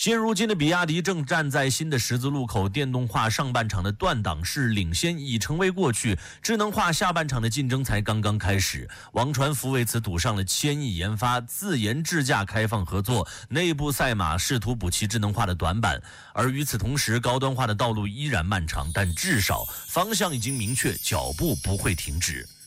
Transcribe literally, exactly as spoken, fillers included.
现如今的比亚迪正站在新的十字路口，电动化上半场的断档式领先已成为过去，智能化下半场的竞争才刚刚开始。王传福为此赌上了千亿研发、自研智驾开放合作、内部赛马，试图补齐智能化的短板。而与此同时，高端化的道路依然漫长，但至少方向已经明确，脚步不会停止。